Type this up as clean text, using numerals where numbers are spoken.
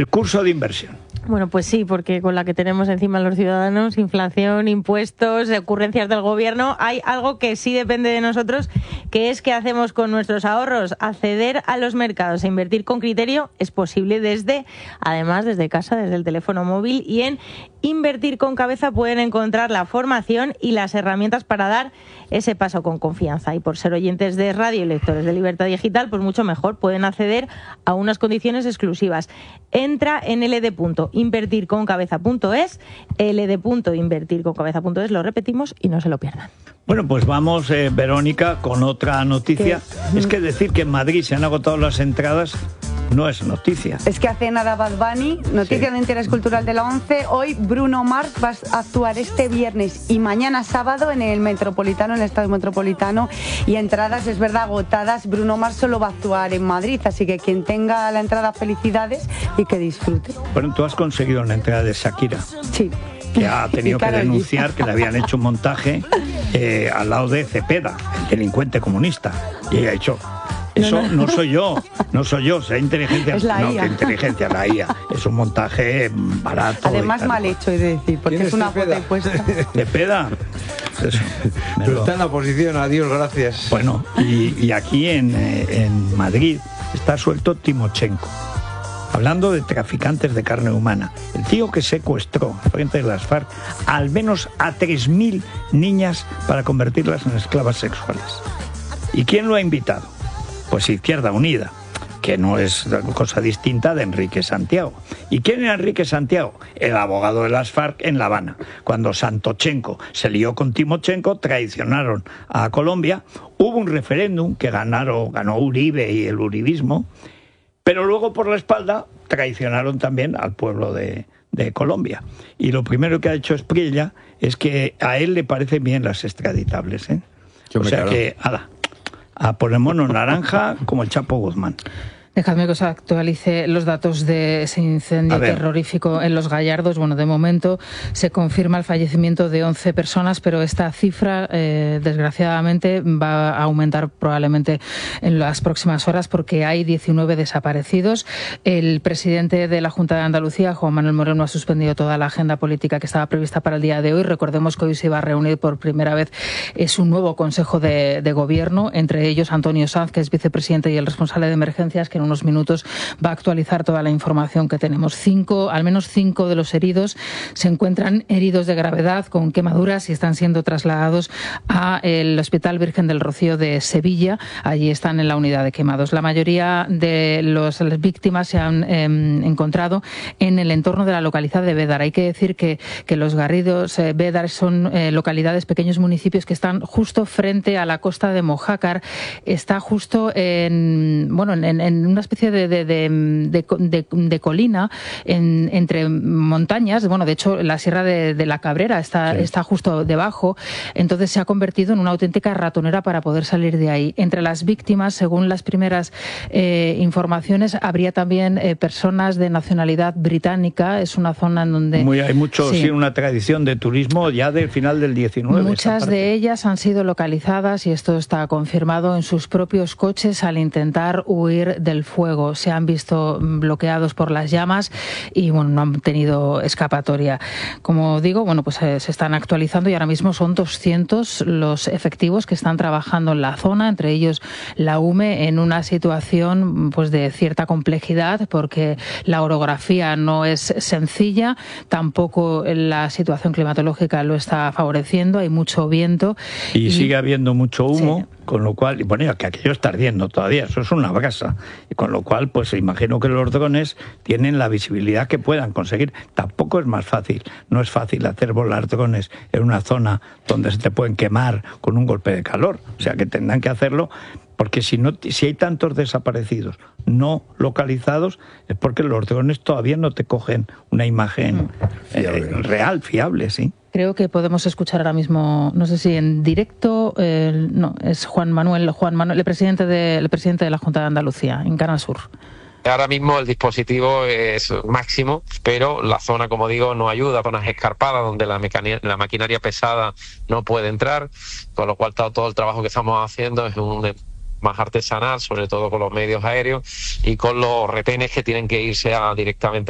el curso de inversión. Bueno, pues sí, porque con la que tenemos encima los ciudadanos, inflación, impuestos, ocurrencias del gobierno, hay algo que sí depende de nosotros, que es qué hacemos con nuestros ahorros. Acceder a los mercados e invertir con criterio es posible además desde casa, desde el teléfono móvil, y en Invertir con Cabeza pueden encontrar la formación y las herramientas para dar ese paso con confianza. Y por ser oyentes de radio y lectores de Libertad Digital, pues mucho mejor, pueden acceder a unas condiciones exclusivas. Entra en ld.invertirconcabeza.es, ld.invertirconcabeza.es, lo repetimos y no se lo pierdan. Bueno, pues vamos, Verónica, con otra noticia. Es que decir que en Madrid se han agotado las entradas no es noticia. Es que hace nada Bad Bunny, noticia de interés cultural de la 11. Hoy Bruno Mars va a actuar este viernes y mañana sábado en el Metropolitano, en el Estadio Metropolitano, y entradas, es verdad, agotadas. Bruno Mars solo va a actuar en Madrid, así que quien tenga la entrada, felicidades y que disfrute. Bueno, tú has conseguido una entrada de Shakira. Sí. Que ha tenido que denunciar que le habían hecho un montaje al lado de Cepeda, el delincuente comunista. Y ella ha dicho, eso no soy yo, será inteligencia. Es la IA. Que inteligencia, la IA. Es un montaje barato. Además mal hecho, he de decir, porque es una foto puesta. Cepeda. Pero está en la oposición, adiós, gracias. Bueno, y aquí en Madrid está suelto Timochenko. Hablando de traficantes de carne humana, el tío que secuestró frente de las FARC al menos a 3.000 niñas para convertirlas en esclavas sexuales. ¿Y quién lo ha invitado? Pues Izquierda Unida, que no es cosa distinta de Enrique Santiago. ¿Y quién era Enrique Santiago? El abogado de las FARC en La Habana. Cuando Santochenko se lió con Timochenko, traicionaron a Colombia, hubo un referéndum que ganó Uribe y el uribismo, pero luego por la espalda traicionaron también al pueblo de Colombia. Y lo primero que ha hecho Espriella es que a él le parecen bien las extraditables, ¿eh? O sea que, a ponermonos naranja como el Chapo Guzmán. Dejadme que os actualice los datos de ese incendio terrorífico en Los Gallardos. Bueno, de momento se confirma el fallecimiento de 11 personas, pero esta cifra, desgraciadamente, va a aumentar probablemente en las próximas horas porque hay 19 desaparecidos. El presidente de la Junta de Andalucía, Juan Manuel Moreno, ha suspendido toda la agenda política que estaba prevista para el día de hoy. Recordemos que hoy se iba a reunir por primera vez un nuevo Consejo de Gobierno, entre ellos Antonio Sanz, que es vicepresidente y el responsable de emergencias, que en unos minutos va a actualizar toda la información que tenemos. Al menos 5 de los heridos se encuentran heridos de gravedad con quemaduras y están siendo trasladados al Hospital Virgen del Rocío de Sevilla. Allí están en la unidad de quemados. La mayoría de las víctimas se han encontrado en el entorno de la localidad de Bédar. Hay que decir que los Garridos, Bédar, son localidades, pequeños municipios que están justo frente a la costa de Mojácar. Está justo en una especie de colina entre montañas. Bueno, de hecho, la Sierra de la Cabrera está justo debajo. Entonces se ha convertido en una auténtica ratonera para poder salir de ahí. Entre las víctimas, según las primeras informaciones, habría también personas de nacionalidad británica. Es una zona en donde hay mucho, una tradición de turismo ya del final del 19. Muchas de ellas han sido localizadas, y esto está confirmado, en sus propios coches al intentar huir del fuego. Se han visto bloqueados por las llamas y no han tenido escapatoria. Como digo, se están actualizando y ahora mismo son 200 los efectivos que están trabajando en la zona, entre ellos la UME, en una situación de cierta complejidad, porque la orografía no es sencilla, tampoco la situación climatológica lo está favoreciendo, hay mucho viento y sigue habiendo mucho humo. Sí. Con lo cual, que aquello está ardiendo todavía, eso es una brasa. Y con lo cual, imagino que los drones tienen la visibilidad que puedan conseguir. Tampoco es más fácil, no es fácil hacer volar drones en una zona donde se te pueden quemar con un golpe de calor. O sea, que tendrán que hacerlo, porque si hay tantos desaparecidos no localizados, es porque los drones todavía no te cogen una imagen real, fiable, ¿sí? Creo que podemos escuchar ahora mismo, no sé si en directo, es Juan Manuel, el presidente de la Junta de Andalucía, en Canal Sur. Ahora mismo el dispositivo es máximo, pero la zona, como digo, no ayuda, zonas escarpadas donde la maquinaria pesada no puede entrar, con lo cual todo el trabajo que estamos haciendo es más artesanal, sobre todo con los medios aéreos y con los retenes que tienen que irse directamente